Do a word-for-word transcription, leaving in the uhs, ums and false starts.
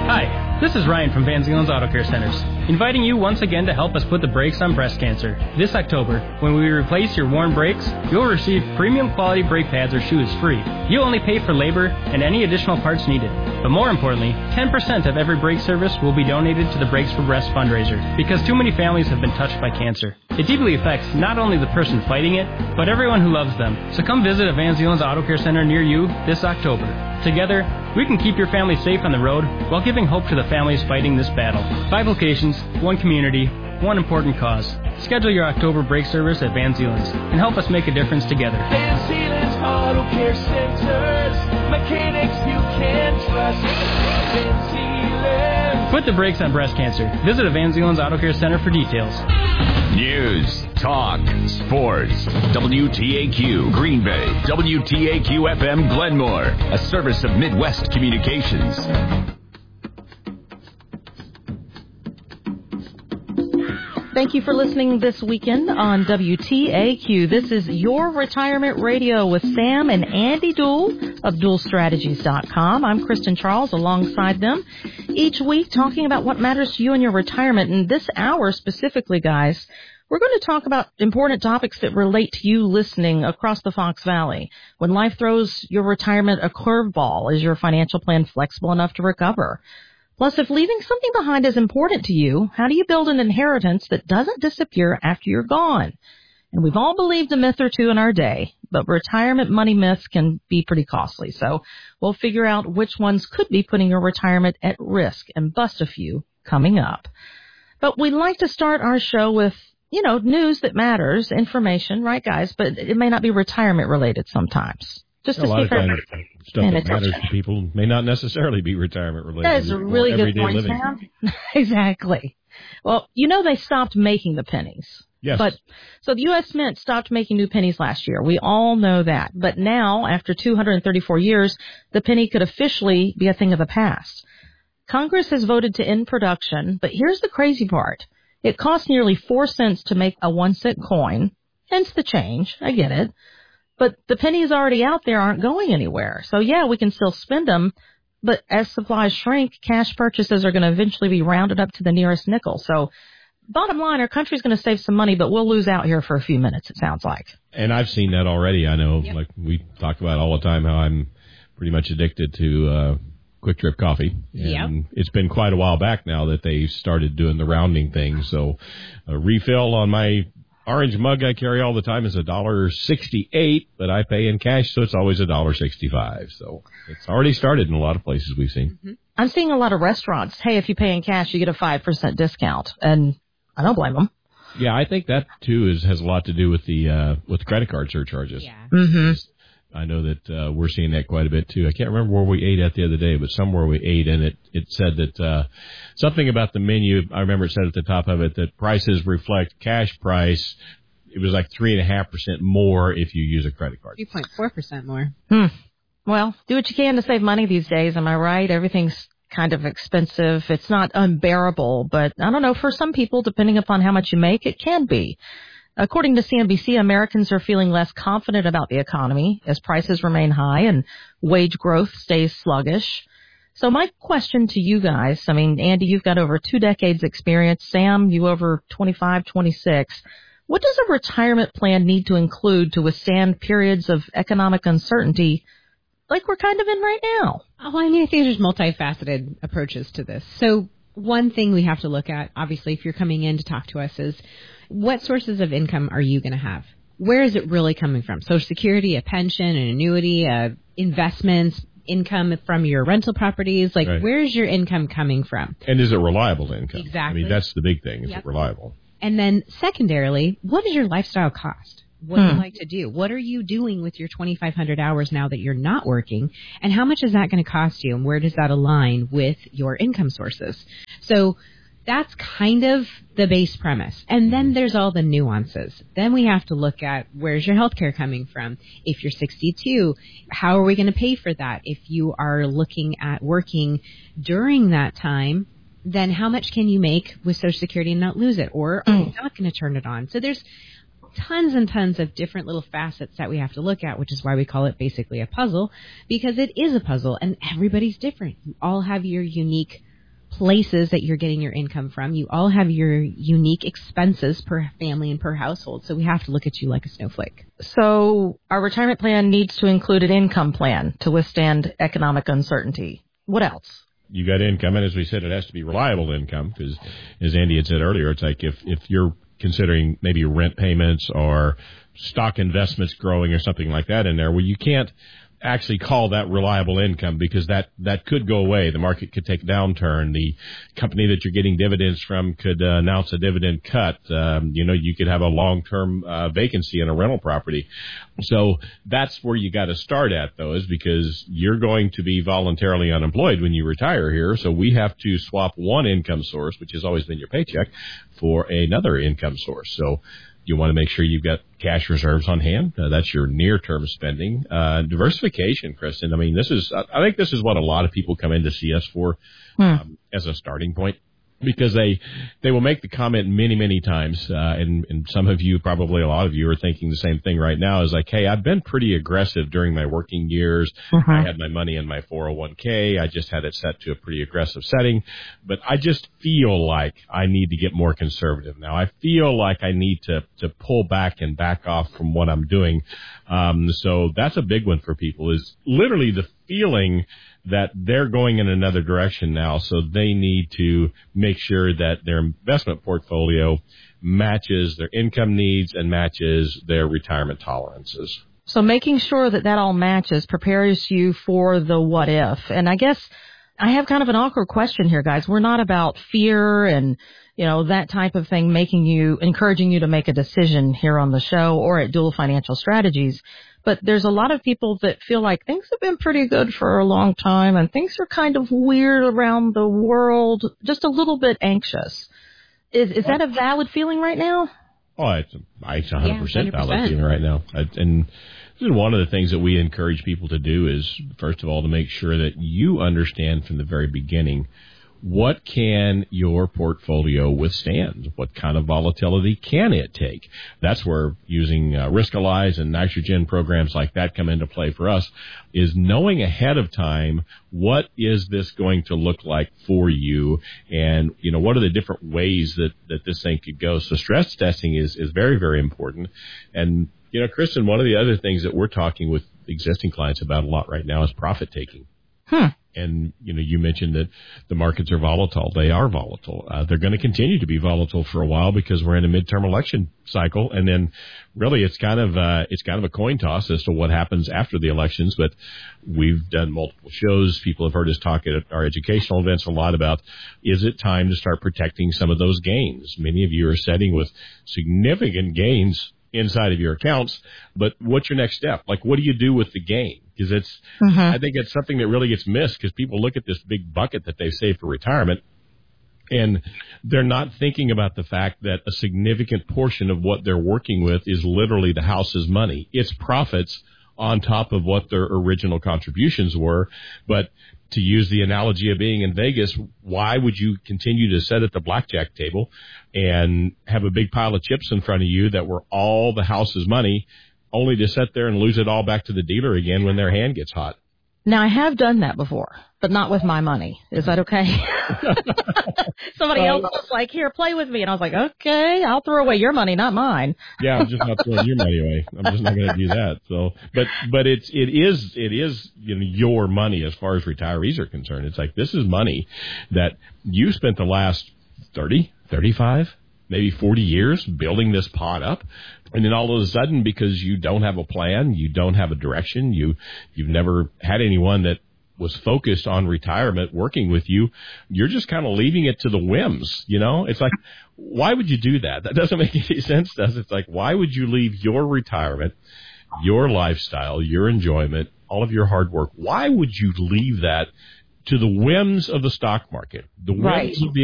Hi, this is Ryan from Van Zeeland's Auto Care Centers, inviting you once again to help us put the brakes on breast cancer. This October, when we replace your worn brakes, you'll receive premium quality brake pads or shoes free. You'll only pay for labor and any additional parts needed. But more importantly, ten percent of every brake service will be donated to the Brakes for Breast fundraiser, because too many families have been touched by cancer. It deeply affects not only the person fighting it, but everyone who loves them. So come visit a Van Zeeland's Auto Care Center near you this October. Together, we can keep your family safe on the road while giving hope to the families fighting this battle. Five locations, one community, one important cause. Schedule your October brake service at Van Zeeland's and help us make a difference together. Van Zeeland's Auto Care Centers, mechanics you can trust. Van Zeeland's. Put the brakes on breast cancer. Visit a Van Zeeland's Auto Care Center for details. News, talk, sports. W T A Q Green Bay. W T A Q F M Glenmore. A service of Midwest Communications. Thank you for listening this weekend on W T A Q. This is Your Retirement Radio with Sam and Andy Duell of Duell Strategies dot com. I'm Kristen Charles alongside them each week talking about what matters to you in your retirement. And this hour specifically, guys, we're going to talk about important topics that relate to you listening across the Fox Valley. When life throws your retirement a curveball, is your financial plan flexible enough to recover? Plus, if leaving something behind is important to you, how do you build an inheritance that doesn't disappear after you're gone? And we've all believed a myth or two in our day, but retirement money myths can be pretty costly. So we'll figure out which ones could be putting your retirement at risk and bust a few coming up. But we'd like to start our show with, you know, news that matters, information, right, guys? But it may not be retirement related sometimes. Just to a lot of times, stuff that matters to people may not necessarily be retirement related. That is a really good point, living. Sam. Exactly. Well, you know they stopped making the pennies. Yes. But so the U S Mint stopped making new pennies last year. We all know that. But now, after two hundred thirty-four years, the penny could officially be a thing of the past. Congress has voted to end production, but here's the crazy part. It costs nearly four cents to make a one cent coin, hence the change. I get it. But the pennies already out there aren't going anywhere. So, yeah, we can still spend them, but as supplies shrink, cash purchases are going to eventually be rounded up to the nearest nickel. So, bottom line, our country's going to save some money, but we'll lose out here for a few minutes, it sounds like. And I've seen that already. I know, yep. like we talk about all the time, how I'm pretty much addicted to uh, Quick Trip coffee. And yep. It's been quite a while back now that they started doing the rounding thing. So, a refill on my orange mug I carry all the time is a dollar sixty-eight, but I pay in cash, so it's always a dollar sixty-five. So it's already started in a lot of places we've seen. Mm-hmm. I'm seeing a lot of restaurants. Hey, if you pay in cash, you get a five percent discount, and I don't blame them. Yeah, I think that too is has a lot to do with the uh, with the credit card surcharges. Yeah. Mm-hmm. I know that uh, we're seeing that quite a bit too. I can't remember where we ate at the other day, but somewhere we ate, and it, it said that uh, something about the menu. I remember it said at the top of it that prices reflect cash price. It was like three and a half percent more if you use a credit card. Three point four percent more. Hmm. Well, do what you can to save money these days. Am I right? Everything's kind of expensive. It's not unbearable, but I don't know. For some people, depending upon how much you make, it can be. According to C N B C, Americans are feeling less confident about the economy as prices remain high and wage growth stays sluggish. So my question to you guys, I mean, Andy, you've got over two decades experience. Sam, you over twenty-five, twenty-six. What does a retirement plan need to include to withstand periods of economic uncertainty like we're kind of in right now? Oh, I mean, I think there's multifaceted approaches to this. So one thing we have to look at, obviously, if you're coming in to talk to us, is what sources of income are you going to have? Where is it really coming from? Social Security, a pension, an annuity, uh, investments, income from your rental properties? Like, right. Where is your income coming from? And is it reliable income? Exactly. I mean, that's the big thing. Is yep. it reliable? And then secondarily, what does your lifestyle cost? What hmm. do you like to do? What are you doing with your twenty-five hundred hours now that you're not working? And how much is that going to cost you? And where does that align with your income sources? So that's kind of the base premise. And then there's all the nuances. Then we have to look at where's your health care coming from? If you're sixty-two, how are we going to pay for that? If you are looking at working during that time, then how much can you make with Social Security and not lose it? Or are you not going to turn it on? So there's tons and tons of different little facets that we have to look at, which is why we call it basically a puzzle, because it is a puzzle and everybody's different. You all have your unique places that you're getting your income from. You all have your unique expenses per family and per household. So we have to look at you like a snowflake. So our retirement plan needs to include an income plan to withstand economic uncertainty. What else? You got income, and as we said, it has to be reliable income because, as Andy had said earlier, it's like if, if you're considering maybe rent payments or stock investments growing or something like that in there, well, you can't actually call that reliable income because that, that could go away. The market could take a downturn. The company that you're getting dividends from could uh, announce a dividend cut. Um, you know, you could have a long-term uh, vacancy in a rental property. So that's where you got to start at, though, is because you're going to be voluntarily unemployed when you retire here. So we have to swap one income source, which has always been your paycheck, for another income source. So you want to make sure you've got cash reserves on hand. Uh, that's your near-term spending. Uh, diversification, Kristen. I mean, this is, I think this is what a lot of people come in to see us for hmm. um, as a starting point. Because they they will make the comment many, many times, uh, and, and some of you, probably a lot of you, are thinking the same thing right now, is like, hey, I've been pretty aggressive during my working years. Uh-huh. I had my money in my four oh one k. I just had it set to a pretty aggressive setting. But I just feel like I need to get more conservative now. I feel like I need to, to pull back and back off from what I'm doing. Um, so that's a big one for people, is literally the feeling that they're going in another direction now, so they need to make sure that their investment portfolio matches their income needs and matches their retirement tolerances. So making sure that that all matches prepares you for the what if. And I guess I have kind of an awkward question here, guys. We're not about fear and, you know, that type of thing, making you, encouraging you to make a decision here on the show or at Dual Financial Strategies. But there's a lot of people that feel like things have been pretty good for a long time and things are kind of weird around the world, just a little bit anxious. Is is that a valid feeling right now? Oh, it's, it's one hundred percent yeah, valid feeling right now. And this is one of the things that we encourage people to do is, first of all, to make sure that you understand from the very beginning, what can your portfolio withstand? What kind of volatility can it take? That's where using uh, Riskalyze and nitrogen programs like that come into play for us, is knowing ahead of time what is this going to look like for you, and you know what are the different ways that, that this thing could go. So stress testing is, is very, very important. And you know, Kristen, one of the other things that we're talking with existing clients about a lot right now is profit taking. Hmm. And, you know, you mentioned that the markets are volatile. They are volatile. Uh, they're going to continue to be volatile for a while because we're in a midterm election cycle. And then really it's kind of, uh, it's kind of a coin toss as to what happens after the elections. But we've done multiple shows. People have heard us talk at our educational events a lot about, is it time to start protecting some of those gains? Many of you are sitting with significant gains inside of your accounts, but what's your next step? Like, what do you do with the gain? Because it's, mm-hmm. I think it's something that really gets missed because people look at this big bucket that they've saved for retirement and they're not thinking about the fact that a significant portion of what they're working with is literally the house's money. It's profits on top of what their original contributions were. But to use the analogy of being in Vegas, why would you continue to sit at the blackjack table and have a big pile of chips in front of you that were all the house's money, only to sit there and lose it all back to the dealer again when their hand gets hot? Now, I have done that before, but not with my money. Is that okay? Somebody uh, else was like, here, play with me. And I was like, okay, I'll throw away your money, not mine. Yeah, I'm just not throwing your money away. I'm just not going to do that. So, but, but it's, it is, it is, you know, your money as far as retirees are concerned. It's like, this is money that you spent the last thirty, thirty-five, maybe forty years building this pot up. And then all of a sudden, because you don't have a plan, you don't have a direction, you, you've never had anyone that was focused on retirement working with you, you're just kind of leaving it to the whims, you know? It's like, why would you do that? That doesn't make any sense, does it? It's like, why would you leave your retirement, your lifestyle, your enjoyment, all of your hard work, why would you leave that to the whims of the stock market, the whims right. of the